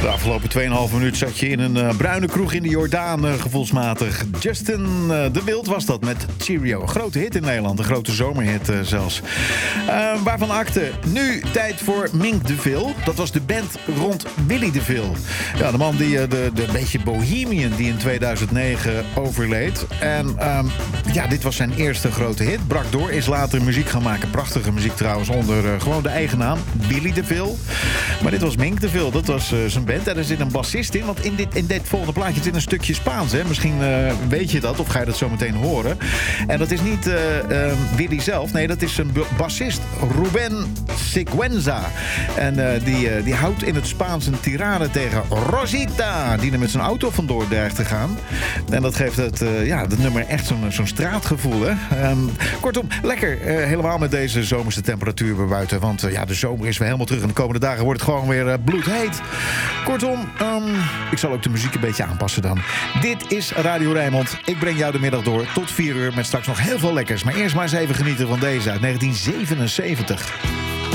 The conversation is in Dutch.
De afgelopen 2,5 minuut zat je in een bruine kroeg in de Jordaan, gevoelsmatig. Justin de Wild was dat met Cheerio. Een grote hit in Nederland, een grote zomerhit zelfs. Waarvan akte. Nu tijd voor Mink de Vil. Dat was de band rond Willy de Vil. Ja, de man die de beetje bohemian die in 2009 overleed. En ja, dit was zijn eerste grote hit. Brak door, is later muziek gaan maken. Prachtige muziek trouwens, onder gewoon de eigen naam. Willy de Vil. Maar dit was Mink de Vil, dat was zijn band. En er zit een bassist in, want in dit volgende plaatje zit een stukje Spaans. Hè? Misschien weet je dat, of ga je dat zo meteen horen. En dat is niet Willy zelf, nee, dat is een bassist, Ruben Siguenza. En die houdt in het Spaans een tirade tegen Rosita, die er met zijn auto vandoor dreigt te gaan. En dat geeft het nummer echt zo'n straatgevoel. Hè? Kortom, lekker helemaal met deze zomerse temperatuur weer buiten. Want de zomer is weer helemaal terug en de komende dagen wordt het gewoon weer bloedheet. Kortom, ik zal ook de muziek een beetje aanpassen dan. Dit is Radio Rijnmond. Ik breng jou de middag door tot 4 uur met straks nog heel veel lekkers. Maar eerst maar eens even genieten van deze uit 1977.